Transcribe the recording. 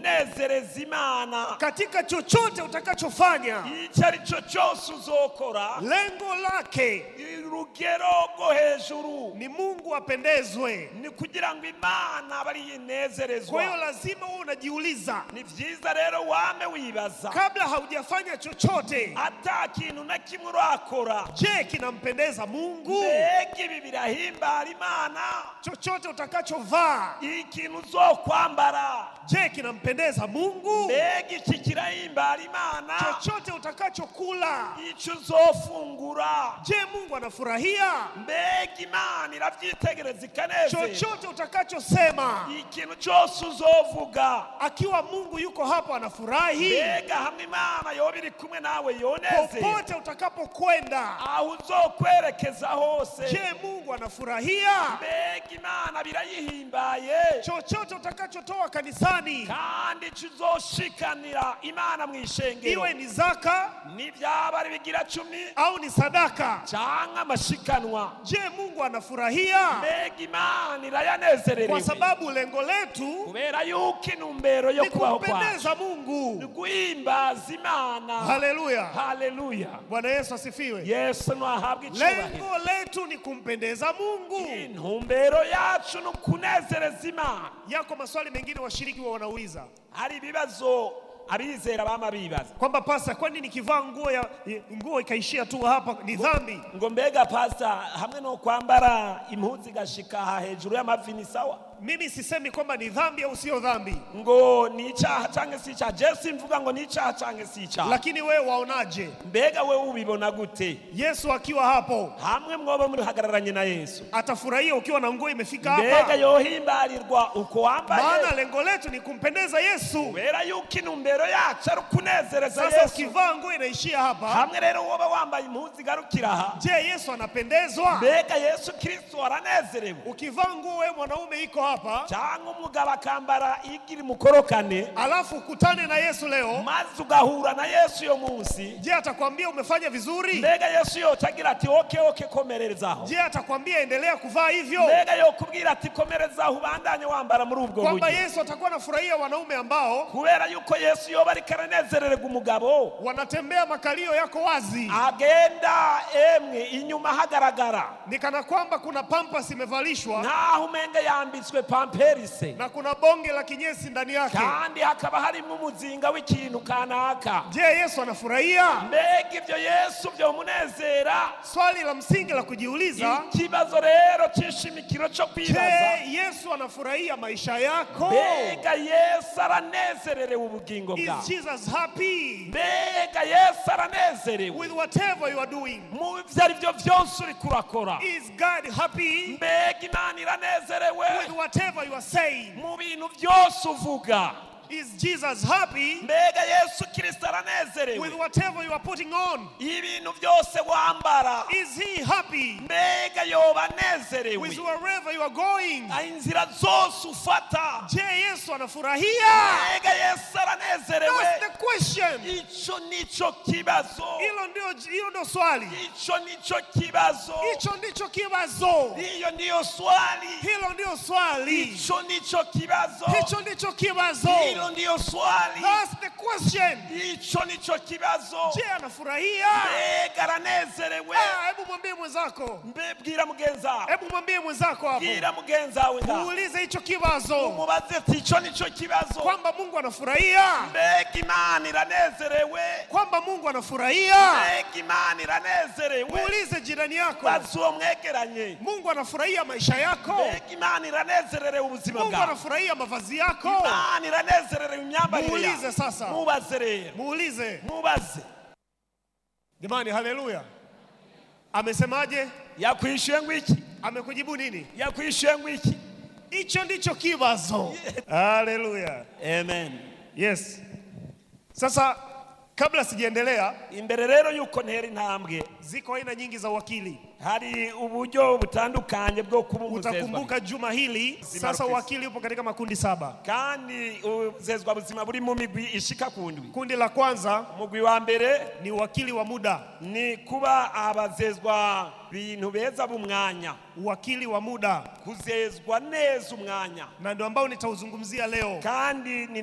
kunezereza Imana katika chochote utakachofanya. icyari cyo cyose uzokora, Lengo lake urugero rwo hejuru ni Mungu apendezwe. ni kugira ngo Imana bari yinezerezwa. Kwa hiyo lazima wewe unajiuliza, Ni byiza rero wame wibaza, kabla haujafanya chochote, ata kintu na kimwe urakora, je, kinampendeza Mungu? mbega ibi birahimbara Imana? Chochote utakachovaa, Ikintu uzokwambara, je, kinampendeza Mungu? mbega iki kirahimbara Imana? Chochote utakachokula, Icyo uzofungura, je, Mungu anafurahia? mbega Imana irabyitegereza ikanezerwa. Chochote utakachosema, Ikintu cyose uzovuga, akiwa Mungu yuko hapo anafurahi? mbega hamwe Imana yoba iri kumwe nawe yonezerwa. Popote utakapokwenda, Aho uzokwerekeza hose, je, Mungu anafurahia? mbega Imana birayihimbaye. Chochote utakachotoa kanisani, Kandi icyo uzoshikanira Imana mu ishengero, iwe ni zaka n'ibyaba ari bigira cumi au ni sadaka, cyangwa amashikanwa, je, Mungu anafurahia? mbega Imana Kwa irayanezererewe. sababu lengo letu Kubera yuko intumbero yo ni kubaho kwacu kumpendeza ni Mungu. guhimbaza Imana. Haleluya. Haleluya. Bwana Yesu asifiwe. Yesu nahabwa icyubahiro. Lengo letu ni kumpendeza Mungu. Intumbero yacu ni ukunezereza Imana. Yako maswali mengine washiriki wa wanauliza Hari ibibazo abizera bama bibaza, kwamba pasta, kwani nikivaa nguo ikaishia tu hapa ni dhambi? ngo mbega pasta, hamwe no kwambara impuzu igashika hejuru y'amavi ni sawa? Mimi sisemi kwamba ni dhambi au sio dhambi, Ngo ni icyaha cyangwa si icyaha. Jesi mvuga ngo ni icyaha cyangwa si icyaha. lakini wewe waonaje? Mbega wewe ubibona gute? Yesu akiwa hapo Hamwe mwoba muri hagararanye na Yesu, atafurahia ukiwa na nguo imefika mbega hapa? yohimbarirwa uko wambaye? Maana lengo letu ni kumpendeza Yesu. Kubera yuko intumbero yacu ari ukunezereza Sasa Yesu. ukivaa nguo inaishia hapa, Hamwe rero woba wambaye impuzu igarukira aha, je, Yesu anapendezwa? mbega Yesu Kristo aranezerewe? Ukivaa nguo wewe mwanaume iko hapa, Cyangwa umugabo akambara igiri mukorokane, alafu ukutane na Yesu leo, maze ugahura na Yesu yo munsi, je, atakwambia umefanya vizuri? mbega Yesu yotagira ati oke komererezaho? Je, atakwambia endelea kuvaa hivyo? Mbega yokubwira ati komerezaho ubandanye wambara muri ubwo Kwamba buryo? Yesu atakuwa anafurahia wanaume ambao Kubera yuko Yesu yoba ariko aranezererwa umugabo wanatembea makalio yako wazi, agenda emwe inyuma hagaragara, ni kana kwamba kuna pampas imevalishwa ntaho umenge yambitswe pamperise, na kuna bonge la kinyesi ndani yake. kandi hakaba harimo umuzinga w'ikintu kanaka. Je, Yesu anafurahia? Mbega ibyo Yesu byomunezera? Swali la msingi la kujiuliza, Ikibazo rero cy'ishimikiro cyo kwibaza, je, Yesu anafurahia maisha yako? mbega Yesu aranezererewe ubugingo Is bwawe? Jesus happy Mbega Yesu aranezerewe with whatever you are doing? mu byo ari byo byose uri kurakora? Is God happy Mbega Imana iranezerewe with whatever you are saying? mu bintu byose uvuga? Is Jesus happy Mbega Yesu Kristo with aranezerewe whatever you are putting on? ibintu byose wambara? Is he happy Mbega yoba anezerewe with wherever you are going? inzira zose ufata? Je, Yesu anafurahia? Mbega Yesu aranezerewe? That's the question. Icyo nicyo kibazo, Hilo ndio swali. icyo nicyo kibazo, Hicho ndicho kibazo. iyo niyo swali, Hilo ndio swali. icyo nicyo kibazo, Hicho ndicho kibazo. hilo ndiyo swali, That's the question. icyo nicyo kibazo. Je, anafurahia? Mbega aranezerewe? Hebu mwambie mwenzako. Bwira mugenzi wawe, Hebu mwambie mwenzako hapo. bwira mugenzi wawe ngaho, Muulize hicho kibazo. umubaze ati icyo nicyo kibazo. Kwamba Mungu anafurahia? Mbega Imana iranezerewe? Kwamba Mungu anafurahia? Mbega Imana iranezerewe? Muulize jirani yako. bazi uwo mwegeranye, Mungu anafurahia maisha yako? mbega Imana iranezerewe ubuzima Mungu bwawe? anafurahia mavazi yako? Imana iranezerewe imyambarire Muulize yawe. sasa. Mubaze rero, Muulize. mubaze. Jamani, haleluya. Amesemaje? Yakwishuye ngwiki? Amekujibu nini? Yakwishuye ngwiki? Hicho ndicho kibazo. Haleluya. Amen. Yes. Sasa kabla sijaendelea, Imbere rero yuko ntera intambwe, ziko aina nyingi za wakili. hari uburyo butandukanye bwo kubunguzezwa. Utakumbuka juma hili sasa wakili upo katika makundi 7. Kandi uzezwa buzima buri mu migwi ishika kundwi. Kundi la kwanza Umugwi wa mbere ni wakili wa muda. ni kuba abazezwa bintu beza bumwanya, Wakili wa muda. kuzezwa neza umwanya, Na ndio ambao nitauzungumzia leo. kandi